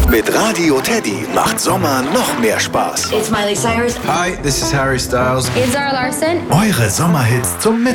Mit Radio Teddy macht Sommer noch mehr Spaß. It's Miley Cyrus. Hi, this is Harry Styles. It's Zara Larsson. Eure Sommerhits zum